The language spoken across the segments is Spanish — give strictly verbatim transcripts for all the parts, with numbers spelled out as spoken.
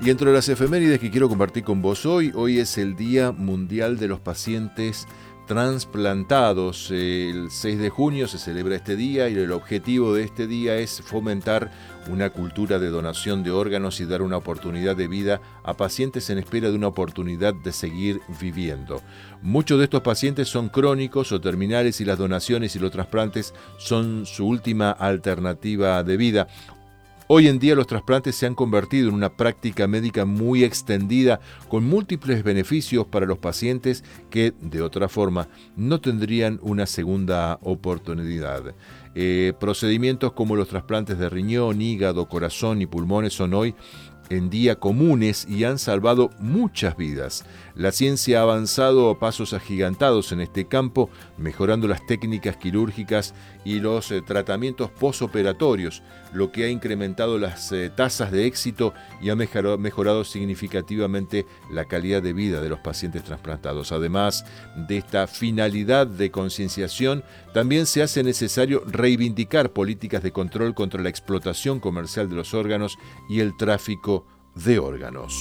Y entre las efemérides que quiero compartir con vos hoy, hoy es el Día Mundial de los Pacientes Transplantados. El seis de junio se celebra este día y el objetivo de este día es fomentar una cultura de donación de órganos y dar una oportunidad de vida a pacientes en espera de una oportunidad de seguir viviendo. Muchos de estos pacientes son crónicos o terminales y las donaciones y los trasplantes son su última alternativa de vida. Hoy en día los trasplantes se han convertido en una práctica médica muy extendida con múltiples beneficios para los pacientes que, de otra forma, no tendrían una segunda oportunidad. Eh, procedimientos como los trasplantes de riñón, hígado, corazón y pulmones son hoy en día comunes y han salvado muchas vidas. La ciencia ha avanzado a pasos agigantados en este campo, mejorando las técnicas quirúrgicas y los eh, tratamientos posoperatorios, lo que ha incrementado las eh, tasas de éxito y ha mejorado, mejorado significativamente la calidad de vida de los pacientes trasplantados. Además de esta finalidad de concienciación, también se hace necesario reivindicar políticas de control contra la explotación comercial de los órganos y el tráfico de órganos.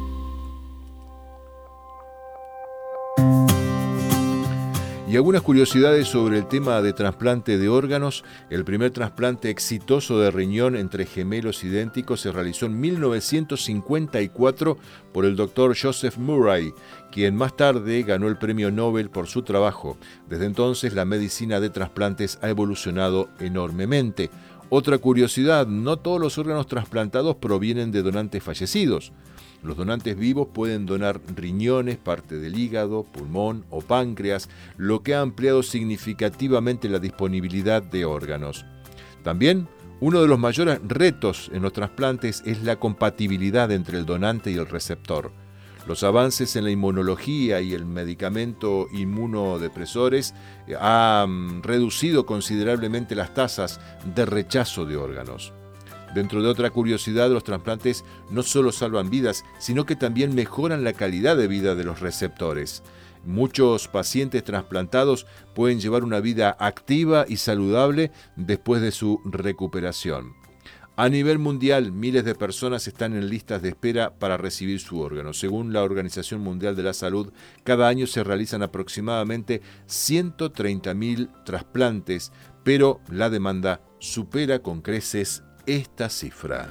Y algunas curiosidades sobre el tema de trasplante de órganos. El primer trasplante exitoso de riñón entre gemelos idénticos se realizó en mil novecientos cincuenta y cuatro por el doctor Joseph Murray, quien más tarde ganó el premio Nobel por su trabajo. Desde entonces la medicina de trasplantes ha evolucionado enormemente. Otra curiosidad, no todos los órganos trasplantados provienen de donantes fallecidos. Los donantes vivos pueden donar riñones, parte del hígado, pulmón o páncreas, lo que ha ampliado significativamente la disponibilidad de órganos. También, uno de los mayores retos en los trasplantes es la compatibilidad entre el donante y el receptor. Los avances en la inmunología y el medicamento inmunodepresores han reducido considerablemente las tasas de rechazo de órganos. Dentro de otra curiosidad, los trasplantes no solo salvan vidas, sino que también mejoran la calidad de vida de los receptores. Muchos pacientes trasplantados pueden llevar una vida activa y saludable después de su recuperación. A nivel mundial, miles de personas están en listas de espera para recibir su órgano. Según la Organización Mundial de la Salud, cada año se realizan aproximadamente ciento treinta mil trasplantes, pero la demanda supera con creces esta cifra.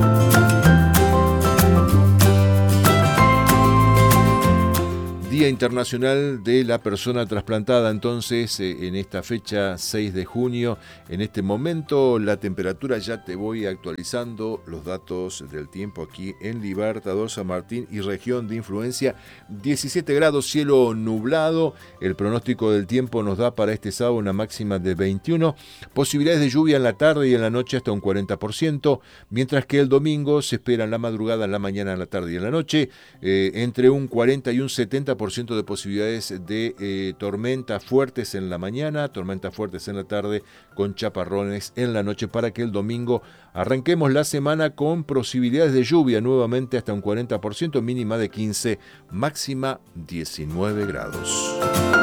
Día Internacional de la Persona Trasplantada, entonces, en esta fecha seis de junio. En este momento la temperatura, ya te voy actualizando los datos del tiempo aquí en Libertador San Martín y región de influencia, diecisiete grados, cielo nublado. El pronóstico del tiempo nos da para este sábado una máxima de veintiuno, posibilidades de lluvia en la tarde y en la noche hasta un cuarenta por ciento, mientras que el domingo se espera en la madrugada, en la mañana, en la tarde y en la noche, eh, entre un cuarenta y un setenta por ciento de posibilidades de eh, tormentas fuertes en la mañana, tormentas fuertes en la tarde, con chaparrones en la noche, para que el domingo arranquemos la semana con posibilidades de lluvia nuevamente hasta un cuarenta por ciento, mínima de quince, máxima diecinueve grados.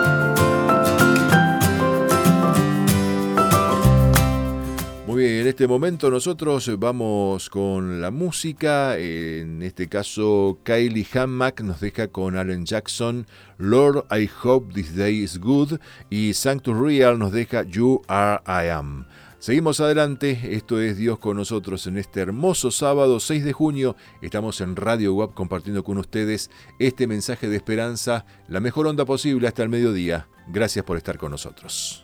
Muy bien, en este momento nosotros vamos con la música. En este caso, Kylie Hammack nos deja con Alan Jackson, Lord, I Hope This Day Is Good, y Sanctuary nos deja You Are I Am. Seguimos adelante, esto es Dios con nosotros en este hermoso sábado seis de junio. Estamos en Radio U A P compartiendo con ustedes este mensaje de esperanza, la mejor onda posible hasta el mediodía. Gracias por estar con nosotros.